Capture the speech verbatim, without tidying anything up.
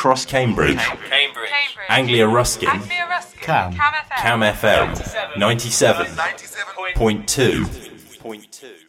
across Cambridge. Cambridge. Anglia Ruskin. Anglia Ruskin. Cam. Cam F M. Cam F M. ninety-seven point two.